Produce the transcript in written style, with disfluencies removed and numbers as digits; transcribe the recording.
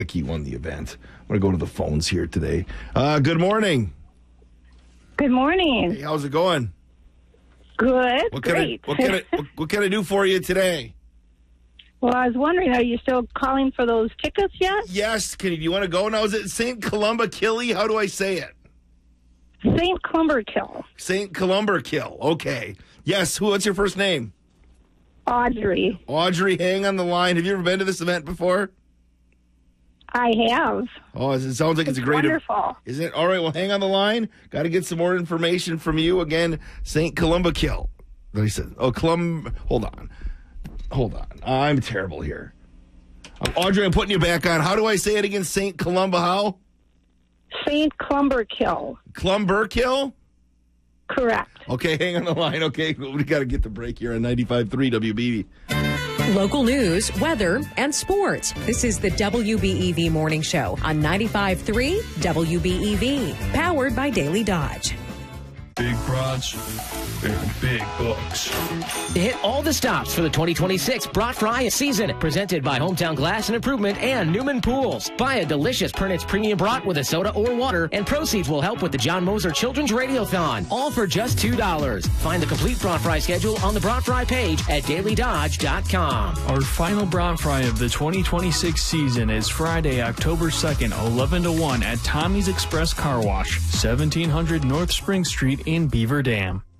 He won the event. I'm going to go to the phones here today. Good morning. Good morning. Hey, how's it going? Good. What Great. What can I do for you today? Well, I was wondering, are you still calling for those tickets yet? Yes. Do you want to go? Now, is it St. Columba Killy? How do I say it? St. Clumberkill. St. Columba Kill. Okay. Yes. What's your first name? Audrey. Audrey, hang on the line. Have you ever been to this event before? I have. Oh, it sounds like it's a great event. Wonderful. Is it? All right, well, hang on the line. Got to get some more information from you. Again, St. Columba Kill. He said, hold on. I'm terrible here. Audrey, I'm putting you back on. How do I say it again? St. Columba how? St. Clumberkill. Clumberkill? Correct. Okay, hang on the line. Okay, we got to get the break here on 95.3 WBB. Local news, weather, and sports. This is the WBEV Morning Show on 95.3 WBEV, powered by Daily Dodge. Big broads and big bucks. Hit all the stops for the 2026 Brat Fry season. Presented by Hometown Glass and Improvement and Newman Pools. Buy a delicious Pernitz Premium Brat with a soda or water, and proceeds will help with the John Moser Children's Radiothon. All for just $2. Find the complete Brat Fry schedule on the Brat Fry page at dailydodge.com. Our final Brat Fry of the 2026 season is Friday, October 2nd, 11 to 1 at Tommy's Express Car Wash, 1700 North Spring Street in Beaver Dam.